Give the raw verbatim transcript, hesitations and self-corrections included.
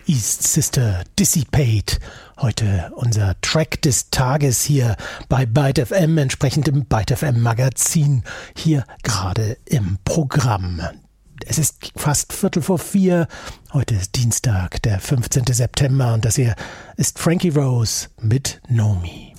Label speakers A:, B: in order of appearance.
A: East Sister Dissipate. Heute unser Track des Tages hier bei Byte F M, entsprechend im Byte F M Magazin, hier gerade im Programm. Es ist fast Viertel vor vier. Heute ist Dienstag, der fünfzehnten September und das hier ist Frankie Rose mit Know Me.